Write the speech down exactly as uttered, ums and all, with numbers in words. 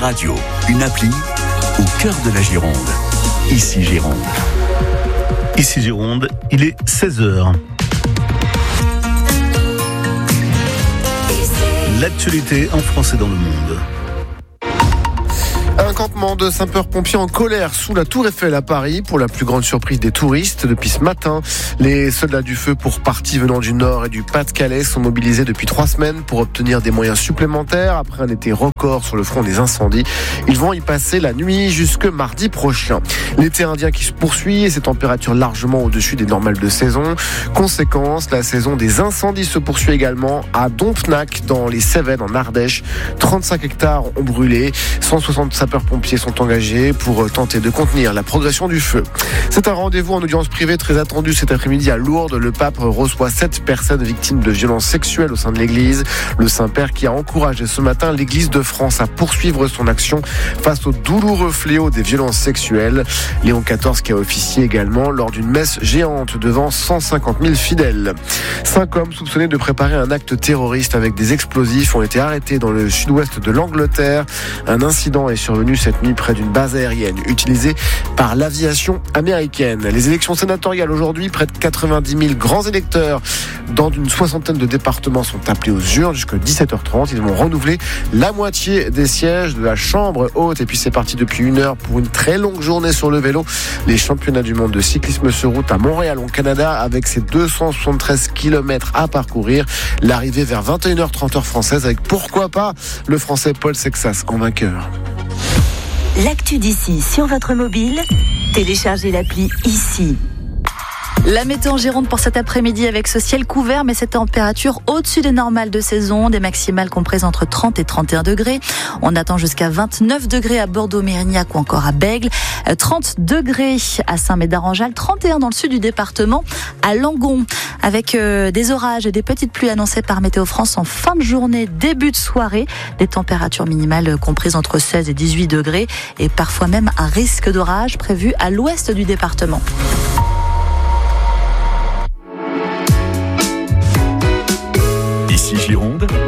radio, une appli au cœur de la Gironde. Ici Gironde. Ici Gironde, il est seize heures. L'actualité en français dans le monde. Un campement de sapeurs-pompiers en colère sous la Tour Eiffel à Paris pour la plus grande surprise des touristes. Depuis ce matin, les soldats du feu pour partis venant du Nord et du Pas-de-Calais sont mobilisés depuis trois semaines pour obtenir des moyens supplémentaires après un été record sur le front des incendies. Ils vont y passer la nuit jusque mardi prochain. L'été indien qui se poursuit et ses températures largement au-dessus des normales de saison. Conséquence, la saison des incendies se poursuit également à Dompnac dans les Cévennes en Ardèche. trente-cinq hectares ont brûlé, cent soixante sapeurs-pompiers sont engagés pour tenter de contenir la progression du feu. C'est un rendez-vous en audience privée très attendu cet après-midi à Lourdes. Le pape reçoit sept personnes victimes de violences sexuelles au sein de l'Église. Le Saint-Père qui a encouragé ce matin l'Église de France à poursuivre son action face au douloureux fléau des violences sexuelles. Léon quatorze qui a officié également lors d'une messe géante devant cent cinquante mille fidèles. Cinq hommes soupçonnés de préparer un acte terroriste avec des explosifs ont été arrêtés dans le sud-ouest de l'Angleterre. Un incident est survenu cette nuit près d'une base aérienne utilisée par l'aviation américaine. Les élections sénatoriales aujourd'hui, près de quatre-vingt-dix mille grands électeurs dans une soixantaine de départements sont appelés aux urnes jusqu'à dix-sept heures trente. Ils vont renouveler la moitié des sièges de la Chambre haute. Et puis c'est parti depuis une heure pour une très longue journée sur le vélo. Les championnats du monde de cyclisme sur route à Montréal au Canada avec ses deux cent soixante-treize kilomètres à parcourir. L'arrivée vers vingt et une heures trente heure française avec pourquoi pas le Français Paul Sexas en vainqueur. L'actu d'ici sur votre mobile, téléchargez l'appli Ici. La météo en Gironde pour cet après-midi avec ce ciel couvert mais ces températures au-dessus des normales de saison, des maximales comprises entre trente et trente et un degrés. On attend jusqu'à vingt-neuf degrés à Bordeaux-Mérignac ou encore à Bègles, trente degrés à Saint-Médard-en-Jalles, trente et un dans le sud du département à Langon avec euh, des orages et des petites pluies annoncées par Météo France en fin de journée, début de soirée, des températures minimales comprises entre seize et dix-huit degrés et parfois même un risque d'orage prévu à l'ouest du département. Ici Gironde,